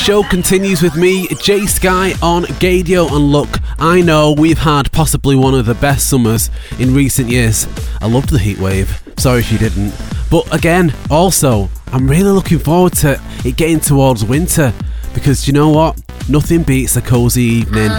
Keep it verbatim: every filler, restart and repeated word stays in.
show continues with me, Jay Sky, on Gadio. And look, I know we've had possibly one of the best summers in recent years. I loved the heatwave, sorry if you didn't. But again, also, I'm really looking forward to it getting towards winter, because you know what? Nothing beats a cosy evening